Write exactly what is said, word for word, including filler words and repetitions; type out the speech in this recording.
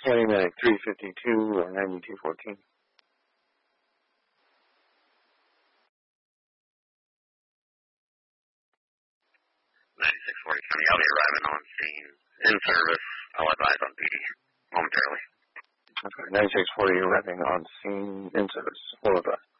Paramedic three fifty-two or ninety-two fourteen. ninety-six forty County, I'll be arriving on scene. In service, I'll advise on P D momentarily. Okay, ninety-six forty arriving on scene, in service. We'll advise.